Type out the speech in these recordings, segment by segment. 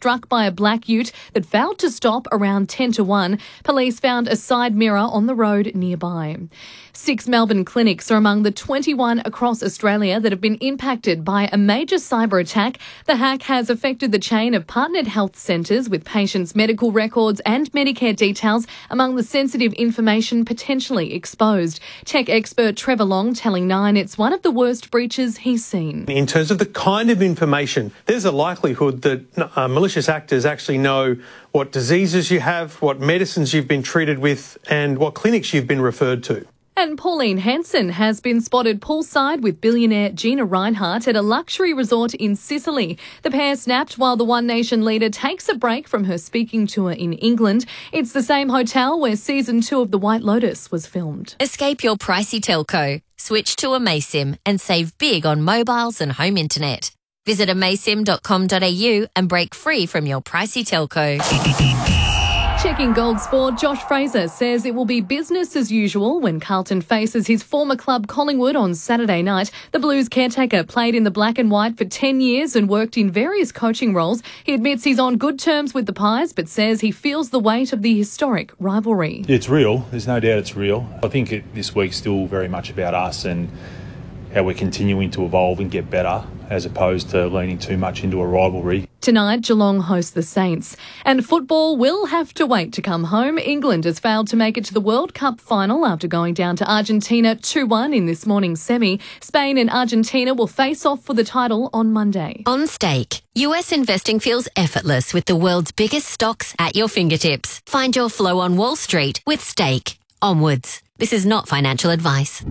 struck by a black ute that failed to stop around 10 to 1. Police found a side mirror on the road nearby. 6 Melbourne clinics are among the 21 across Australia that have been impacted by a major cyber attack. The hack has affected the chain of partnered health centres with patients' medical records and Medicare details among the sensitive information potentially exposed. Tech expert Trevor Long telling Nine it's one of the worst breaches he's seen. In terms of the kind of information, there's a likelihood that malicious actors actually know what diseases you have, what medicines you've been treated with and what clinics you've been referred to. And Pauline Hanson has been spotted poolside with billionaire Gina Rinehart at a luxury resort in Sicily. The pair snapped while the One Nation leader takes a break from her speaking tour in England. It's the same hotel where season 2 of The White Lotus was filmed. Escape your pricey telco. Switch to amaysim and save big on mobiles and home internet. Visit amaysim.com.au and break free from your pricey telco. Checking Gold Sport, Josh Fraser says it will be business as usual when Carlton faces his former club Collingwood on Saturday night. The Blues caretaker played in the black and white for 10 years and worked in various coaching roles. He admits he's on good terms with the Pies, but says he feels the weight of the historic rivalry. It's real. There's no doubt it's real. I think this week's still very much about us and how we're continuing to evolve and get better, as opposed to leaning too much into a rivalry. Tonight, Geelong hosts the Saints. And football will have to wait to come home. England has failed to make it to the World Cup final after going down to Argentina 2-1 in this morning's semi. Spain and Argentina will face off for the title on Monday. On Stake, US investing feels effortless with the world's biggest stocks at your fingertips. Find your flow on Wall Street with Stake. Onwards. This is not financial advice.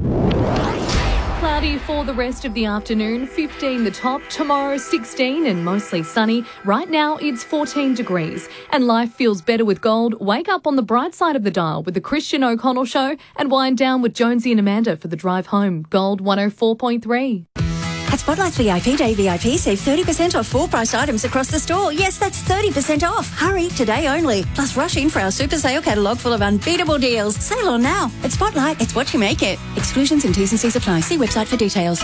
Cloudy for the rest of the afternoon, 15 the top, tomorrow 16 and mostly sunny. Right now it's 14 degrees and life feels better with gold. Wake up on the bright side of the dial with the Christian O'Connell Show and wind down with Jonesy and Amanda for the drive home. Gold 104.3. At Spotlight's VIP Day VIP, save 30% off full price items across the store. Yes, that's 30% off. Hurry, today only. Plus rush in for our super sale catalogue full of unbeatable deals. Sale on now. At Spotlight, it's what you make it. Exclusions and T's and C's apply. See website for details.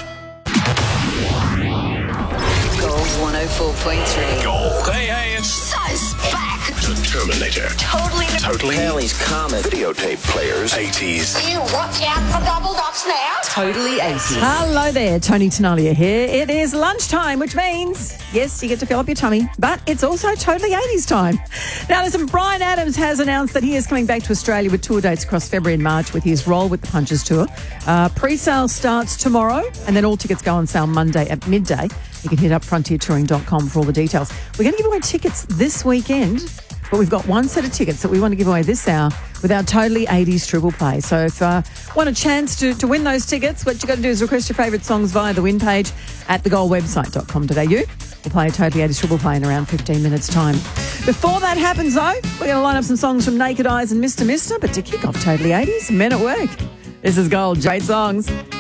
Gold 104.3. Gold. Hey, it's Size back. the Terminator. Totally. Halley's Comet. Videotape players. 80s. You watch out for double dots now. Totally 80s. Hello there, Tony Tenalia here. It is lunchtime, which means, yes, you get to fill up your tummy, but it's also totally 80s time. Now, listen, Bryan Adams has announced that he is coming back to Australia with tour dates across February and March with his Roll with the Punches tour. Pre-sale starts tomorrow, and then all tickets go on sale Monday at midday. You can hit up frontiertouring.com for all the details. We're going to give away tickets this weekend, but we've got one set of tickets that we want to give away this hour with our Totally 80s Triple Play. So if you want a chance to win those tickets, what you got to do is request your favourite songs via the win page at thegoalwebsite.com.au. We'll play a Totally 80s Triple Play in around 15 minutes' time. Before that happens, though, we're going to line up some songs from Naked Eyes and Mr. But to kick off Totally 80s, Men at Work. This is Gold, great songs.